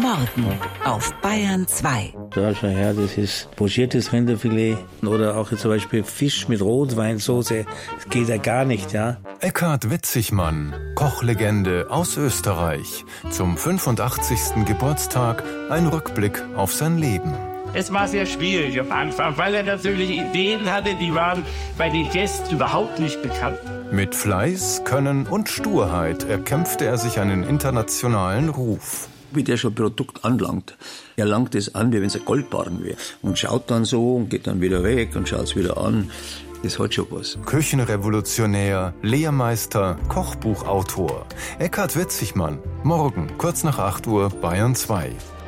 Morgen auf Bayern 2. Da schau her, das ist pochiertes Rinderfilet oder auch zum Beispiel Fisch mit Rotweinsauce. Das geht ja gar nicht, ja. Eckhard Witzigmann, Kochlegende aus Österreich. Zum 85. Geburtstag ein Rückblick auf sein Leben. Es war sehr schwierig am Anfang, weil er natürlich Ideen hatte, die waren bei den Gästen überhaupt nicht bekannt. Mit Fleiß, Können und Sturheit erkämpfte er sich einen internationalen Ruf. Wie der schon Produkt anlangt. Er langt es an, wie wenn es ein Goldbarren wäre. Und schaut dann so und geht dann wieder weg und schaut es wieder an. Das hat schon was. Küchenrevolutionär, Lehrmeister, Kochbuchautor. Eckhard Witzigmann. Morgen, kurz nach 8 Uhr, Bayern 2.